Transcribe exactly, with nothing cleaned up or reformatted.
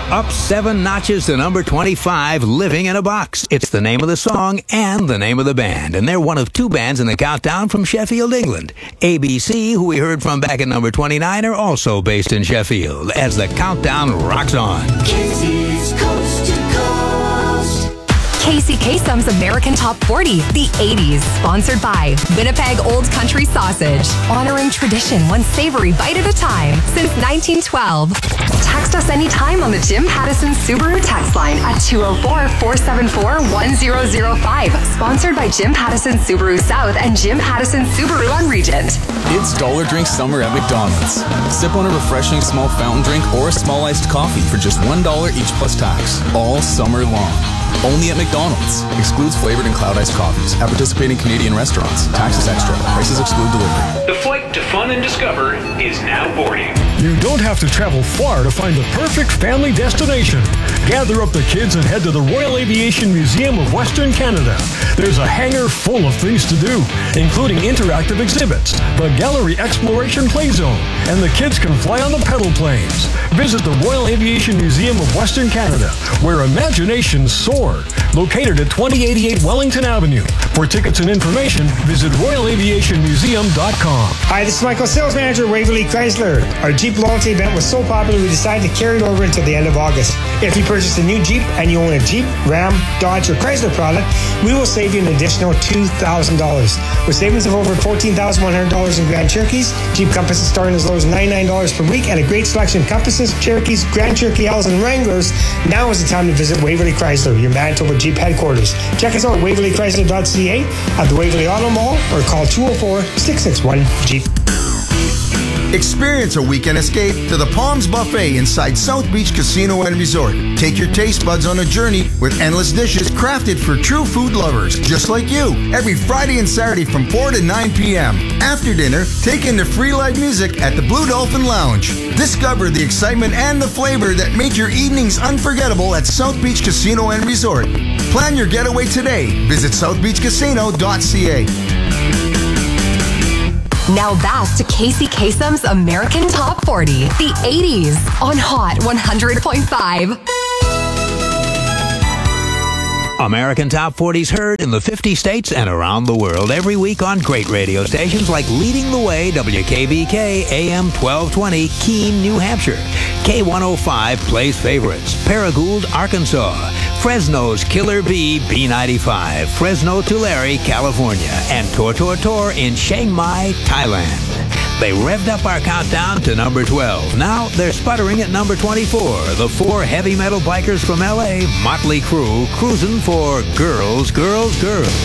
Up seven notches to number twenty-five, Living in a Box. It's the name of the song and the name of the band. And they're one of two bands in the countdown from Sheffield, England. A B C, who we heard from back at number twenty-nine, are also based in Sheffield as the countdown rocks on. Casey's Coast to Coast. Casey Kasem's American Top forty, the eighties. Sponsored by Winnipeg Old Country Sausage. Honoring tradition one savory bite at a time since nineteen twelve. Text us anytime on the Jim Pattison Subaru text line at two oh four, four seven four, one oh oh five. Sponsored by Jim Pattison Subaru South and Jim Pattison Subaru on Regent. It's Dollar Drink Summer at McDonald's. Sip on a refreshing small fountain drink or a small iced coffee for just one dollar each plus tax. All summer long. Only at McDonald's. Excludes flavored and cloud iced coffees. At participating Canadian restaurants. Taxes extra. Prices exclude delivery. The flight to fun and discover is now boarding. You don't have to travel far to find the perfect family destination. Gather up the kids and head to the Royal Aviation Museum of Western Canada. There's a hangar full of things to do, including interactive exhibits, the Gallery Exploration Play Zone, and the kids can fly on the pedal planes. Visit the Royal Aviation Museum of Western Canada, where imaginations soar. Located at twenty eighty-eight Wellington Avenue. For tickets and information, visit royal aviation museum dot com. Hi, this is Michael, sales manager at Waverly Chrysler. Our Jeep loyalty event was so popular we decided to carry it over until the end of August. If you purchase a new Jeep and you own a Jeep, Ram, Dodge, or Chrysler product, we will save you an additional two thousand dollars. With savings of over fourteen thousand one hundred dollars in Grand Cherokees, Jeep Compasses starting as low as ninety-nine dollars per week, and a great selection of Compasses, Cherokees, Grand Cherokee L's, and Wranglers. Now is the time to visit Waverly Chrysler, your Manitoba Jeep headquarters. Check us out at waverly chrysler dot c a, at the Waverly Auto Mall, or call two oh four, six six one, Jeep. Experience a weekend escape to the Palms Buffet inside South Beach Casino and Resort. Take your taste buds on a journey with endless dishes crafted for true food lovers just like you. Every Friday and Saturday from four to nine p.m. After dinner, take in the free live music at the Blue Dolphin Lounge. Discover the excitement and the flavor that make your evenings unforgettable at South Beach Casino and Resort. Plan your getaway today. Visit south beach casino dot c a. Now back to Casey Kasem's American Top forty, the eighties, on Hot one hundred point five. American Top forty's heard in the fifty states and around the world every week on great radio stations like Leading the Way, W K B K, A M twelve twenty, Keene, New Hampshire. K one oh five plays favorites. Paragould, Arkansas. Fresno's Killer Bee, B ninety-five. Fresno Tulare, California. And Tor Tor Tor in Chiang Mai, Thailand. They revved up our countdown to number twelve. Now they're sputtering at number twenty-four. The four heavy metal bikers from L A, Motley Crue, cruising for Girls, Girls, Girls.